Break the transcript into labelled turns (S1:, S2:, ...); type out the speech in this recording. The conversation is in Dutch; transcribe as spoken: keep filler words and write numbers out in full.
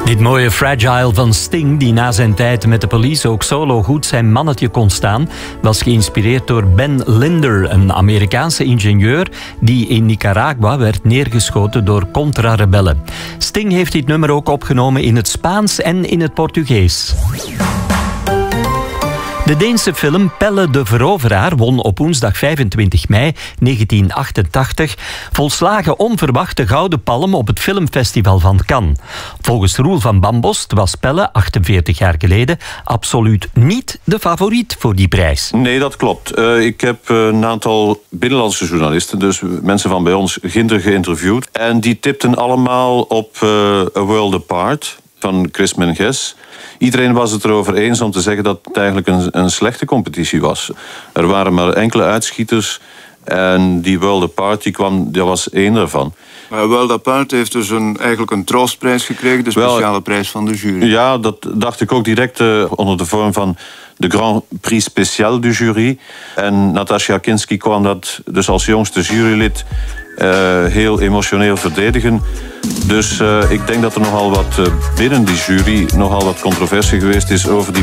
S1: Dit mooie Fragile van Sting, die na zijn tijd met de Police ook solo goed zijn mannetje kon staan, was geïnspireerd door Ben Linder, een Amerikaanse ingenieur die in Nicaragua werd neergeschoten door contra-rebellen. Sting heeft dit nummer ook opgenomen in het Spaans en in het Portugees. De Deense film Pelle de Veroveraar won op woensdag vijfentwintig mei negentien achtentachtig volslagen onverwacht de Gouden Palm op het filmfestival van Cannes. Volgens Roel van Bambost was Pelle, achtenveertig jaar geleden, absoluut niet de favoriet voor die prijs.
S2: Nee, dat klopt. Uh, ik heb uh, een aantal binnenlandse journalisten, dus mensen van bij ons, ginder geïnterviewd. En die tipten allemaal op uh, A World Apart van Chris Menges. Iedereen was het erover eens om te zeggen dat het eigenlijk een, een slechte competitie was. Er waren maar enkele uitschieters en die World Apart die kwam, dat was één daarvan.
S3: Maar World Apart heeft dus een, eigenlijk een troostprijs gekregen, de speciale Wel, prijs van de jury.
S2: Ja, dat dacht ik ook direct uh, onder de vorm van de Grand Prix Special du jury. En Natasja Kinski kwam dat dus als jongste jurylid uh, heel emotioneel verdedigen. Dus uh, ik denk dat er nogal wat uh, binnen die jury nogal wat controversie geweest is over die